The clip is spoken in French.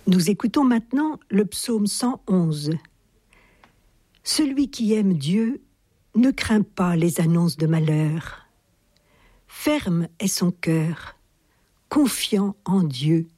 Nous écoutons maintenant le psaume 111. Celui qui aime Dieu ne craint pas les annonces de malheur. Ferme est son cœur, confiant en Dieu.